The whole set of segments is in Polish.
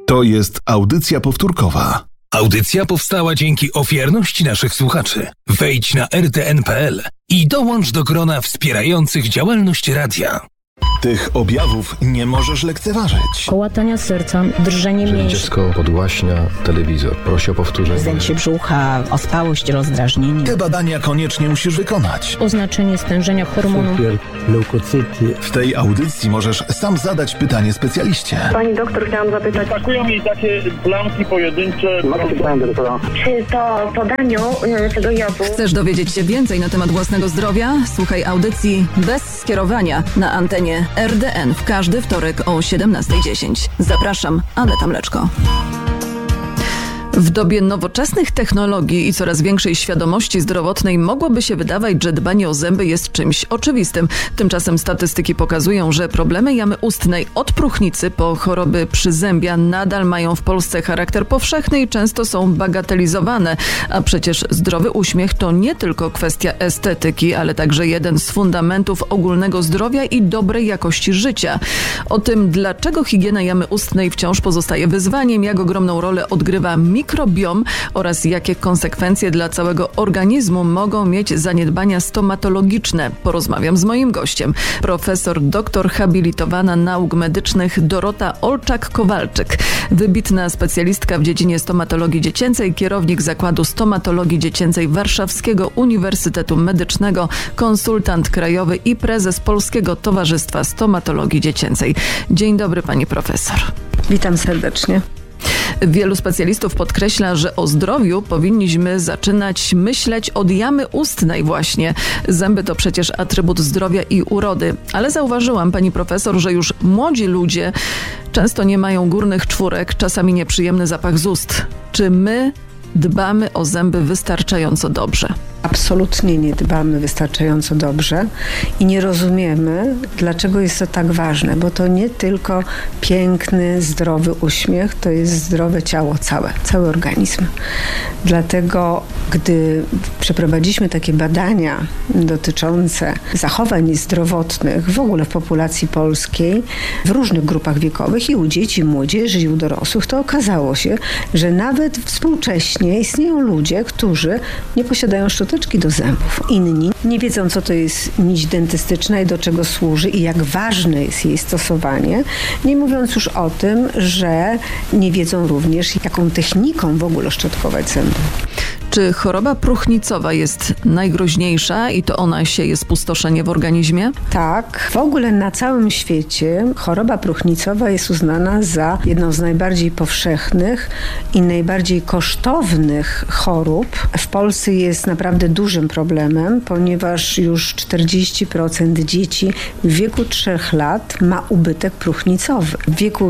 To jest audycja powtórkowa. Audycja powstała dzięki ofiarności naszych słuchaczy. Wejdź na rtn.pl i dołącz do grona wspierających działalność radia. Tych objawów nie możesz lekceważyć. Kołatania serca, drżenie mięśni. Dziecko podgłaśnia telewizor. Prosi o powtórzenie. Zdęcie brzucha, ospałość, rozdrażnienie. Te badania koniecznie musisz wykonać. Oznaczenie stężenia hormonu. Cukier, leukocyty. W tej audycji możesz sam zadać pytanie specjaliście. Pani doktor, chciałam zapytać. Atakują mi takie plamki pojedyncze. Czy po podaniu tego jodu... Chcesz dowiedzieć się więcej na temat własnego zdrowia? Słuchaj audycji bez skierowania na antenie RDN w każdy wtorek o 17:10. Zapraszam, Aneta Mleczko. W dobie nowoczesnych technologii i coraz większej świadomości zdrowotnej mogłoby się wydawać, że dbanie o zęby jest czymś oczywistym. Tymczasem statystyki pokazują, że problemy jamy ustnej od próchnicy po choroby przyzębia nadal mają w Polsce charakter powszechny i często są bagatelizowane. A przecież zdrowy uśmiech to nie tylko kwestia estetyki, ale także jeden z fundamentów ogólnego zdrowia i dobrej jakości życia. O tym, dlaczego higiena jamy ustnej wciąż pozostaje wyzwaniem, jak ogromną rolę odgrywa mikrobiom oraz jakie konsekwencje dla całego organizmu mogą mieć zaniedbania stomatologiczne. Porozmawiam z moim gościem, profesor doktor habilitowana nauk medycznych Dorota Olczak-Kowalczyk, wybitna specjalistka w dziedzinie stomatologii dziecięcej, kierownik Zakładu Stomatologii Dziecięcej Warszawskiego Uniwersytetu Medycznego, konsultant krajowy i prezes Polskiego Towarzystwa Stomatologii Dziecięcej. Dzień dobry, pani profesor. Witam serdecznie. Wielu specjalistów podkreśla, że o zdrowiu powinniśmy zaczynać myśleć od jamy ustnej właśnie. Zęby to przecież atrybut zdrowia i urody. Ale zauważyłam, pani profesor, że już młodzi ludzie często nie mają górnych czwórek, czasami nieprzyjemny zapach z ust. Czy my dbamy o zęby wystarczająco dobrze? Absolutnie nie dbamy wystarczająco dobrze i nie rozumiemy, dlaczego jest to tak ważne, bo to nie tylko piękny, zdrowy uśmiech, to jest zdrowe ciało całe, cały organizm. Dlatego, gdy przeprowadziliśmy takie badania dotyczące zachowań zdrowotnych w ogóle w populacji polskiej, w różnych grupach wiekowych i u dzieci, młodzieży i u dorosłych, to okazało się, że nawet współcześnie istnieją ludzie, którzy nie posiadają szczoteczki do zębów. Inni nie wiedzą, co to jest nić dentystyczna i do czego służy i jak ważne jest jej stosowanie. Nie mówiąc już o tym, że nie wiedzą również, jaką techniką w ogóle szczotkować zęby. Czy choroba próchnicowa jest najgroźniejsza i to ona sieje spustoszenie w organizmie? Tak. W ogóle na całym świecie choroba próchnicowa jest uznana za jedną z najbardziej powszechnych i najbardziej kosztownych chorób. W Polsce jest naprawdę dużym problemem, ponieważ już 40% dzieci w wieku 3 lat ma ubytek próchnicowy. W wieku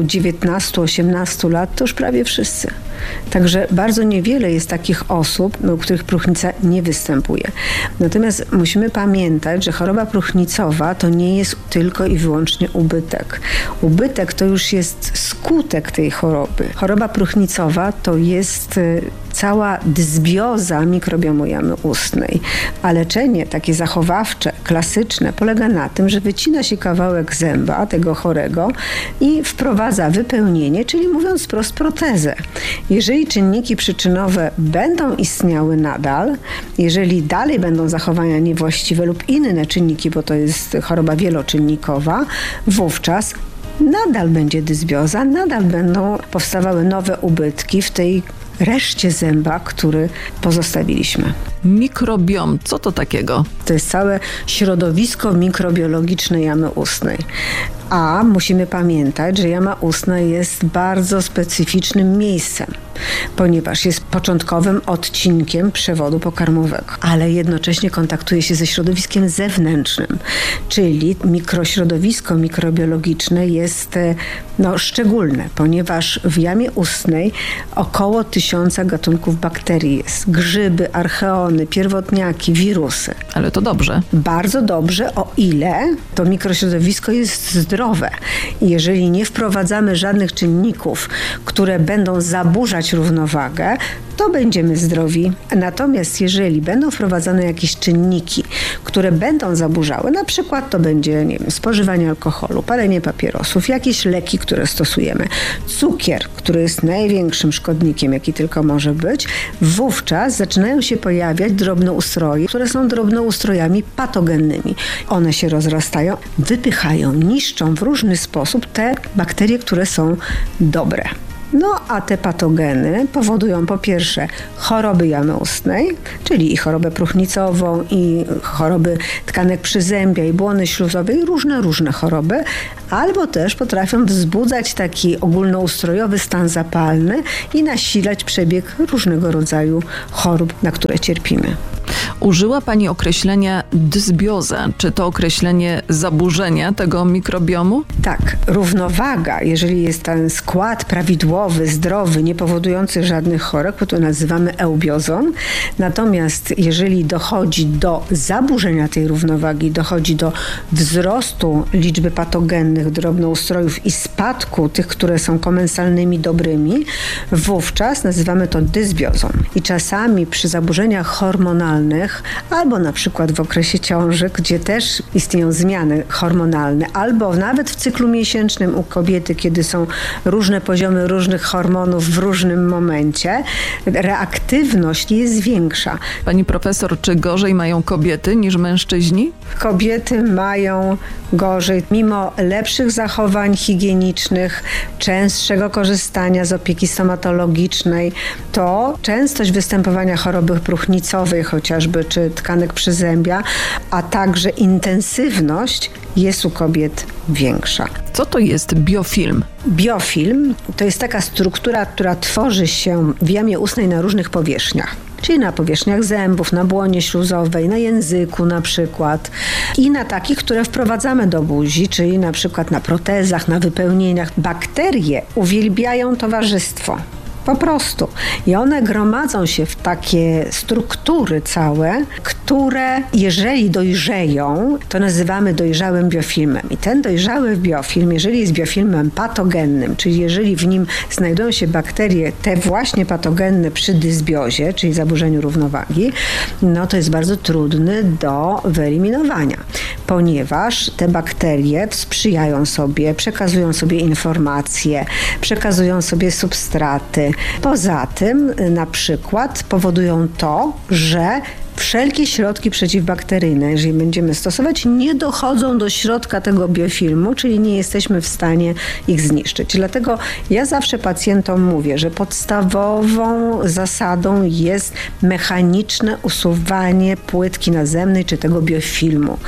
19-18 lat to już prawie wszyscy. Także bardzo niewiele jest takich osób, u których próchnica nie występuje. Natomiast musimy pamiętać, że choroba próchnicowa to nie jest tylko i wyłącznie ubytek. Ubytek to już jest skutek tej choroby. Choroba próchnicowa to jest cała dysbioza mikrobiomu jamy ustnej. A leczenie takie zachowawcze, klasyczne polega na tym, że wycina się kawałek zęba tego chorego i wprowadza wypełnienie, czyli mówiąc wprost protezę. Jeżeli czynniki przyczynowe będą istniały nadal, jeżeli dalej będą zachowania niewłaściwe lub inne czynniki, bo to jest choroba wieloczynnikowa, wówczas nadal będzie dysbioza, nadal będą powstawały nowe ubytki w tej reszcie zęba, który pozostawiliśmy. Mikrobiom, co to takiego? To jest całe środowisko mikrobiologiczne jamy ustnej. A musimy pamiętać, że jama ustna jest bardzo specyficznym miejscem, ponieważ jest początkowym odcinkiem przewodu pokarmowego, ale jednocześnie kontaktuje się ze środowiskiem zewnętrznym, czyli mikrośrodowisko mikrobiologiczne jest szczególne, ponieważ w jamie ustnej około 1000 gatunków bakterii jest. Grzyby, archeony, mikroorganizmy, pierwotniaki, wirusy. Ale to dobrze. Bardzo dobrze, o ile to mikrośrodowisko jest zdrowe. Jeżeli nie wprowadzamy żadnych czynników, które będą zaburzać równowagę, to będziemy zdrowi. Natomiast jeżeli będą wprowadzane jakieś czynniki, które będą zaburzały, na przykład to będzie, nie wiem, spożywanie alkoholu, palenie papierosów, jakieś leki, które stosujemy, cukier, który jest największym szkodnikiem, jaki tylko może być, wówczas zaczynają się pojawiać drobnoustroje, które są drobnoustrojami patogennymi. One się rozrastają, wypychają, niszczą w różny sposób te bakterie, które są dobre. No a te patogeny powodują po pierwsze choroby jamy ustnej, czyli i chorobę próchnicową, i choroby tkanek przyzębia, i błony śluzowe, i różne choroby, albo też potrafią wzbudzać taki ogólnoustrojowy stan zapalny i nasilać przebieg różnego rodzaju chorób, na które cierpimy. Użyła Pani określenia dysbioza. Czy to określenie zaburzenia tego mikrobiomu? Tak, równowaga, jeżeli jest ten skład prawidłowy, zdrowy, nie powodujący żadnych chorób, to nazywamy eubiozą. Natomiast jeżeli dochodzi do zaburzenia tej równowagi, dochodzi do wzrostu liczby patogennych drobnoustrojów i spadku tych, które są komensalnymi dobrymi, wówczas nazywamy to dysbiozą. I czasami przy zaburzeniach hormonalnych albo na przykład w okresie ciąży, gdzie też istnieją zmiany hormonalne, albo nawet w cyklu miesięcznym u kobiety, kiedy są różne poziomy różnych hormonów w różnym momencie, reaktywność jest większa. Pani profesor, czy gorzej mają kobiety niż mężczyźni? Kobiety mają gorzej, mimo lepszych zachowań higienicznych, częstszego korzystania z opieki stomatologicznej, to częstość występowania choroby próchnicowej chociażby, czy tkanek przyzębia, a także intensywność jest u kobiet większa. Co to jest biofilm? Biofilm to jest taka struktura, która tworzy się w jamie ustnej na różnych powierzchniach. Czyli na powierzchniach zębów, na błonie śluzowej, na języku na przykład i na takich, które wprowadzamy do buzi, czyli na przykład na protezach, na wypełnieniach. Bakterie uwielbiają towarzystwo. Po prostu. I one gromadzą się w takie struktury całe, które jeżeli dojrzeją, to nazywamy dojrzałym biofilmem. I ten dojrzały biofilm, jeżeli jest biofilmem patogennym, czyli jeżeli w nim znajdują się bakterie, te właśnie patogenne przy dysbiozie, czyli zaburzeniu równowagi, no to jest bardzo trudny do wyeliminowania, ponieważ te bakterie sprzyjają sobie, przekazują sobie informacje, przekazują sobie substraty. Poza tym na przykład powodują to, że wszelkie środki przeciwbakteryjne, jeżeli będziemy stosować, nie dochodzą do środka tego biofilmu, czyli nie jesteśmy w stanie ich zniszczyć. Dlatego ja zawsze pacjentom mówię, że podstawową zasadą jest mechaniczne usuwanie płytki nazemnej czy tego biofilmu.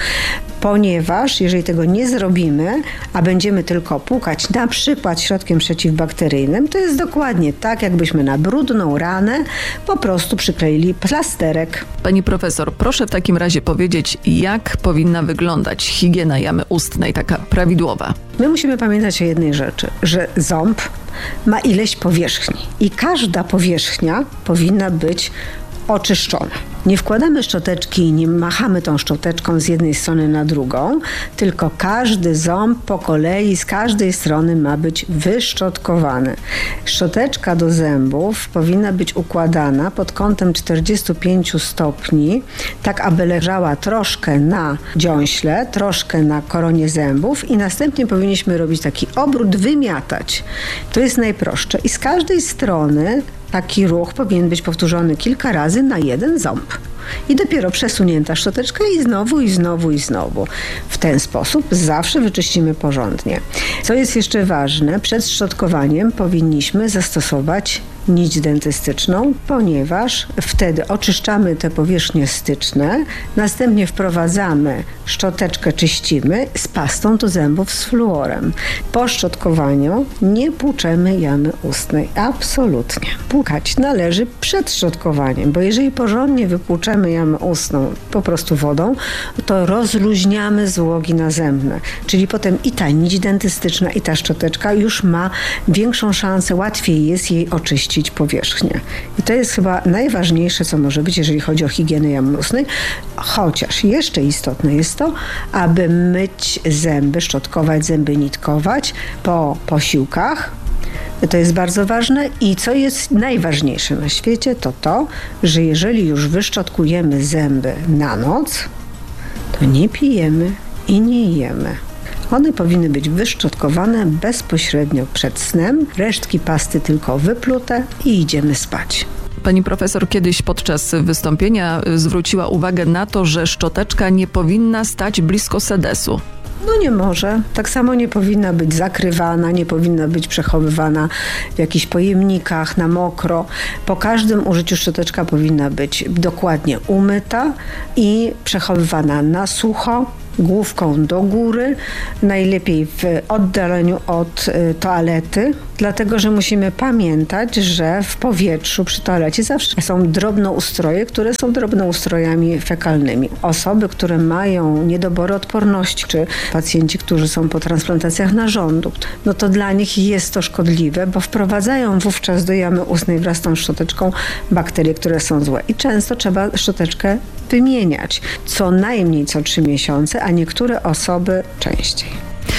Ponieważ jeżeli tego nie zrobimy, a będziemy tylko płukać na przykład środkiem przeciwbakteryjnym, to jest dokładnie tak, jakbyśmy na brudną ranę po prostu przykleili plasterek. Pani profesor, proszę w takim razie powiedzieć, jak powinna wyglądać higiena jamy ustnej, taka prawidłowa? My musimy pamiętać o jednej rzeczy, że ząb ma ileś powierzchni i każda powierzchnia powinna być oczyszczona. Nie wkładamy szczoteczki i nie machamy tą szczoteczką z jednej strony na drugą, tylko każdy ząb po kolei z każdej strony ma być wyszczotkowany. Szczoteczka do zębów powinna być układana pod kątem 45 stopni, tak aby leżała troszkę na dziąśle, troszkę na koronie zębów i następnie powinniśmy robić taki obrót, wymiatać. To jest najprostsze i z każdej strony taki ruch powinien być powtórzony kilka razy na jeden ząb. I dopiero przesunięta szczoteczka i znowu, i znowu, i znowu. W ten sposób zawsze wyczyścimy porządnie. Co jest jeszcze ważne, przed szczotkowaniem powinniśmy zastosować nić dentystyczną, ponieważ wtedy oczyszczamy te powierzchnie styczne, następnie wprowadzamy szczoteczkę, czyścimy z pastą do zębów z fluorem. Po szczotkowaniu nie płuczemy jamy ustnej. Absolutnie. Płukać należy przed szczotkowaniem, bo jeżeli porządnie wypłuczemy jamę ustną po prostu wodą, to rozluźniamy złogi nazębne. Czyli potem i ta nić dentystyczna, i ta szczoteczka już ma większą szansę, łatwiej jest jej oczyścić czyścić powierzchnię. I to jest chyba najważniejsze, co może być, jeżeli chodzi o higienę jamy ustnej. Chociaż jeszcze istotne jest to, aby myć zęby, szczotkować zęby, nitkować po posiłkach. To jest bardzo ważne i co jest najważniejsze na świecie, to, że jeżeli już wyszczotkujemy zęby na noc, to nie pijemy i nie jemy. One powinny być wyszczotkowane bezpośrednio przed snem, resztki pasty tylko wyplute i idziemy spać. Pani profesor kiedyś podczas wystąpienia zwróciła uwagę na to, że szczoteczka nie powinna stać blisko sedesu. No nie może. Tak samo nie powinna być zakrywana, nie powinna być przechowywana w jakichś pojemnikach na mokro. Po każdym użyciu szczoteczka powinna być dokładnie umyta i przechowywana na sucho, główką do góry, najlepiej w oddaleniu od toalety, dlatego że musimy pamiętać, że w powietrzu przy toalecie zawsze są drobnoustroje, które są drobnoustrojami fekalnymi. Osoby, które mają niedobory odporności, czy pacjenci, którzy są po transplantacjach narządu, no to dla nich jest to szkodliwe, bo wprowadzają wówczas do jamy ustnej wraz z tą szczoteczką bakterie, które są złe. I często trzeba szczoteczkę wymieniać co najmniej co 3 miesiące, a niektóre osoby częściej.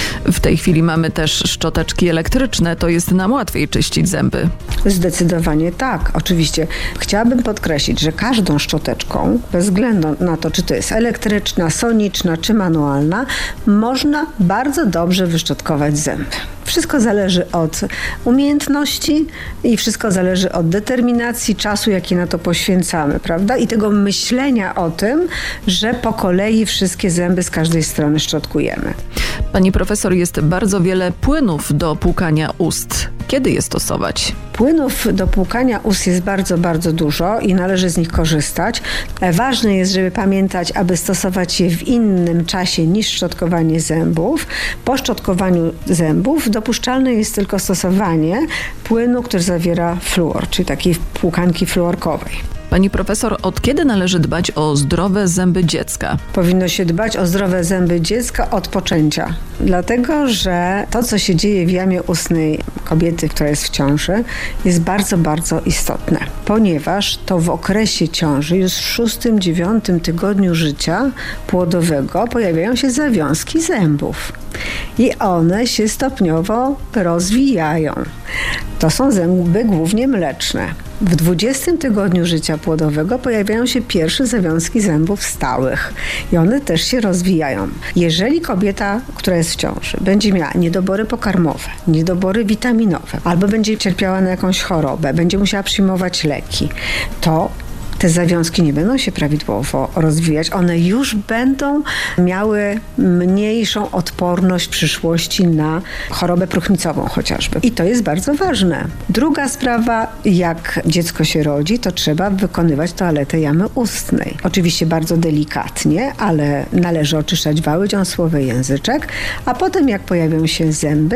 W tej chwili mamy też szczoteczki elektryczne, to jest nam łatwiej czyścić zęby. Zdecydowanie tak, oczywiście. Chciałabym podkreślić, że każdą szczoteczką, bez względu na to, czy to jest elektryczna, soniczna, czy manualna, można bardzo dobrze wyszczotkować zęby. Wszystko zależy od umiejętności i wszystko zależy od determinacji, czasu, jaki na to poświęcamy, prawda? I tego myślenia o tym, że po kolei wszystkie zęby z każdej strony szczotkujemy. Pani profesor, jest bardzo wiele płynów do płukania ust. Kiedy je stosować? Płynów do płukania ust jest bardzo, bardzo dużo i należy z nich korzystać. Ważne jest, żeby pamiętać, aby stosować je w innym czasie niż szczotkowanie zębów. Po szczotkowaniu zębów dopuszczalne jest tylko stosowanie płynu, który zawiera fluor, czyli takiej płukanki fluorkowej. Pani profesor, od kiedy należy dbać o zdrowe zęby dziecka? Powinno się dbać o zdrowe zęby dziecka od poczęcia. Dlatego, że to, co się dzieje w jamie ustnej kobiety, która jest w ciąży, jest bardzo, bardzo istotne. Ponieważ to w okresie ciąży, już w 6-9 tygodniu życia płodowego pojawiają się zawiązki zębów. I one się stopniowo rozwijają. To są zęby głównie mleczne. W 20 tygodniu życia płodowego pojawiają się pierwsze zawiązki zębów stałych i one też się rozwijają. Jeżeli kobieta, która jest w ciąży, będzie miała niedobory pokarmowe, niedobory witaminowe, albo będzie cierpiała na jakąś chorobę, będzie musiała przyjmować leki, to te zawiązki nie będą się prawidłowo rozwijać. One już będą miały mniejszą odporność w przyszłości na chorobę próchnicową chociażby. I to jest bardzo ważne. Druga sprawa, jak dziecko się rodzi, to trzeba wykonywać toaletę jamy ustnej. Oczywiście bardzo delikatnie, ale należy oczyszczać wały dziąsłowe, języczek, a potem jak pojawią się zęby,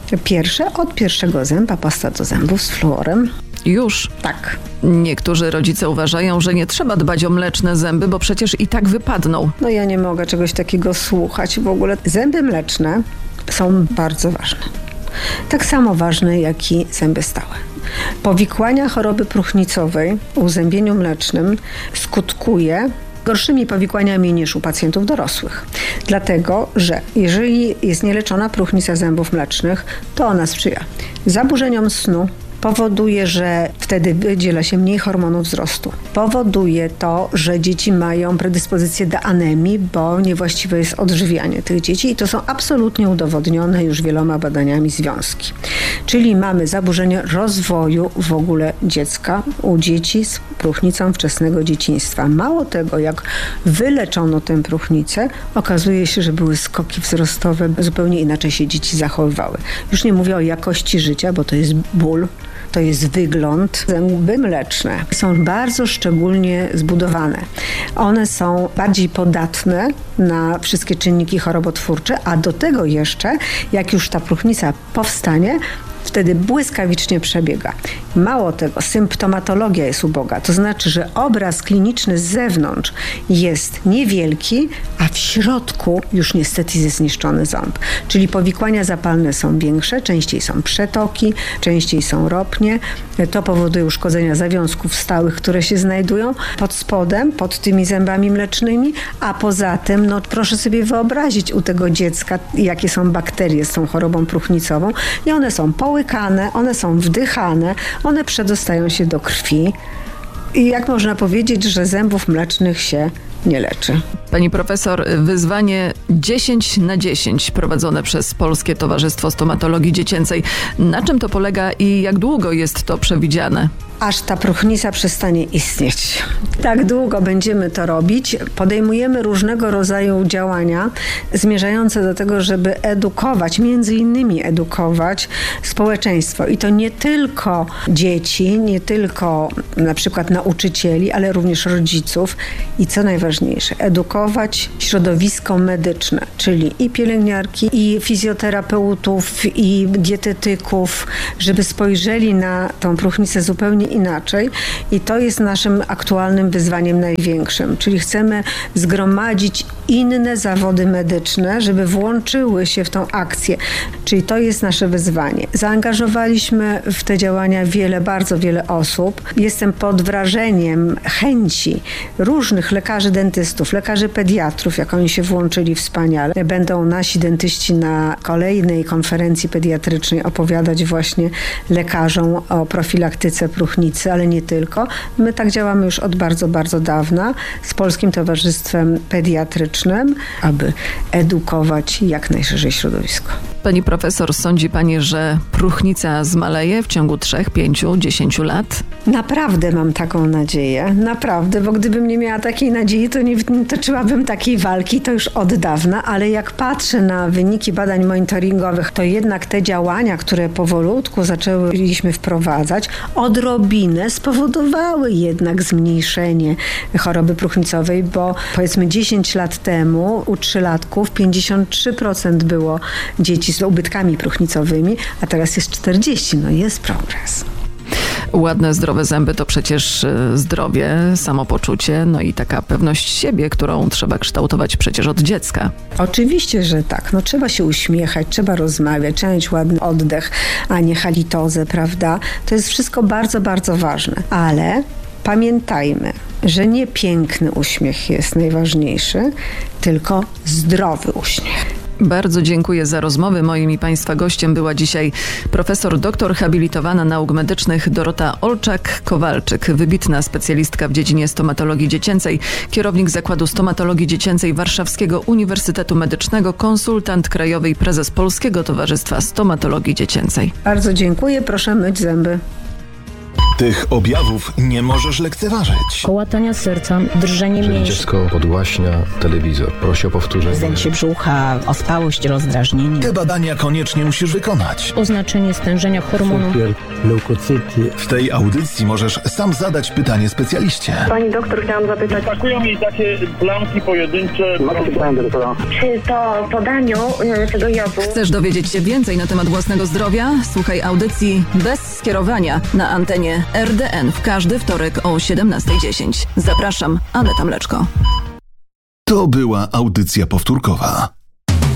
od pierwszego zęba pasta do zębów z fluorem. Już? Tak. Niektórzy rodzice uważają, że nie trzeba dbać o mleczne zęby, bo przecież i tak wypadną. No ja nie mogę czegoś takiego słuchać. W ogóle zęby mleczne są bardzo ważne. Tak samo ważne jak i zęby stałe. Powikłania choroby próchnicowej w uzębieniu mlecznym skutkuje gorszymi powikłaniami niż u pacjentów dorosłych. Dlatego, że jeżeli jest nieleczona próchnica zębów mlecznych, to ona sprzyja zaburzeniom snu, powoduje, że wtedy wydziela się mniej hormonów wzrostu. Powoduje to, że dzieci mają predyspozycję do anemii, bo niewłaściwe jest odżywianie tych dzieci i to są absolutnie udowodnione już wieloma badaniami związki. Czyli mamy zaburzenie rozwoju w ogóle dziecka u dzieci z próchnicą wczesnego dzieciństwa. Mało tego, jak wyleczono tę próchnicę, okazuje się, że były skoki wzrostowe, zupełnie inaczej się dzieci zachowywały. Już nie mówię o jakości życia, bo to jest ból, to jest wygląd. Zęby mleczne są bardzo szczególnie zbudowane. One są bardziej podatne na wszystkie czynniki chorobotwórcze, a do tego jeszcze, jak już ta próchnica powstanie, wtedy błyskawicznie przebiega. Mało tego, symptomatologia jest uboga, to znaczy, że obraz kliniczny z zewnątrz jest niewielki, a w środku już niestety jest zniszczony ząb. Czyli powikłania zapalne są większe, częściej są przetoki, częściej są ropnie. To powoduje uszkodzenia zawiązków stałych, które się znajdują pod spodem, pod tymi zębami mlecznymi, a poza tym, no proszę sobie wyobrazić u tego dziecka, jakie są bakterie z tą chorobą próchnicową i one są połykane, one są wdychane, one przedostają się do krwi i jak można powiedzieć, że zębów mlecznych się nie leczy. Pani profesor, wyzwanie 10/10 prowadzone przez Polskie Towarzystwo Stomatologii Dziecięcej. Na czym to polega i jak długo jest to przewidziane? Aż ta próchnica przestanie istnieć. Tak długo będziemy to robić. Podejmujemy różnego rodzaju działania zmierzające do tego, żeby edukować, między innymi edukować społeczeństwo. I to nie tylko dzieci, nie tylko na przykład nauczycieli, ale również rodziców. I co najważniejsze, edukować środowisko medyczne, czyli i pielęgniarki, i fizjoterapeutów, i dietetyków, żeby spojrzeli na tą próchnicę zupełnie inaczej i to jest naszym aktualnym wyzwaniem największym, czyli chcemy zgromadzić inne zawody medyczne, żeby włączyły się w tą akcję, czyli to jest nasze wyzwanie. Zaangażowaliśmy w te działania bardzo wiele osób. Jestem pod wrażeniem chęci różnych lekarzy dentystów, lekarzy pediatrów, jak oni się włączyli wspaniale. Będą nasi dentyści na kolejnej konferencji pediatrycznej opowiadać właśnie lekarzom o profilaktyce próchnicy, ale nie tylko. My tak działamy już od bardzo, bardzo dawna z Polskim Towarzystwem Pediatrycznym, aby edukować jak najszerzej środowisko. Pani profesor, sądzi pani, że próchnica zmaleje w ciągu 3, 5, 10 lat? Naprawdę mam taką nadzieję. Naprawdę, bo gdybym nie miała takiej nadziei, to nie toczyłabym takiej walki, to już od dawna, ale jak patrzę na wyniki badań monitoringowych, to jednak te działania, które powolutku zaczęliśmy wprowadzać, odrobinę spowodowały jednak zmniejszenie choroby próchnicowej, bo powiedzmy 10 lat temu u 3-latków 53% było dzieci z ubytkami próchnicowymi, a teraz jest 40%. No jest progres. Ładne, zdrowe zęby to przecież zdrowie, samopoczucie, no i taka pewność siebie, którą trzeba kształtować przecież od dziecka. Oczywiście, że tak. No, trzeba się uśmiechać, trzeba rozmawiać, trzeba mieć ładny oddech, a nie halitozę, prawda? To jest wszystko bardzo, bardzo ważne. Ale pamiętajmy, że nie piękny uśmiech jest najważniejszy, tylko zdrowy uśmiech. Bardzo dziękuję za rozmowę. Moim i Państwa gościem była dzisiaj profesor doktor habilitowana nauk medycznych Dorota Olczak-Kowalczyk, wybitna specjalistka w dziedzinie stomatologii dziecięcej, kierownik Zakładu Stomatologii Dziecięcej Warszawskiego Uniwersytetu Medycznego, konsultant krajowy i prezes Polskiego Towarzystwa Stomatologii Dziecięcej. Bardzo dziękuję, proszę myć zęby. Tych objawów nie możesz lekceważyć. Kołatania serca, drżenie Jeżeli mięśni. dziecko podłaśnia telewizor, prosi o powtórzenie. Zdęcie brzucha, ospałość, rozdrażnienie. Te badania koniecznie musisz wykonać. Oznaczenie stężenia hormonu. leukocyty. W tej audycji możesz sam zadać pytanie specjaliście. Pani doktor, chciałam zapytać, Atakują mi takie plamki pojedyncze. czy to po daniu tego jodu... Chcesz dowiedzieć się więcej na temat własnego zdrowia? Słuchaj audycji bez skierowania na antenie RDN w każdy wtorek o 17:10. Zapraszam, Aneta Mleczko. To była audycja powtórkowa.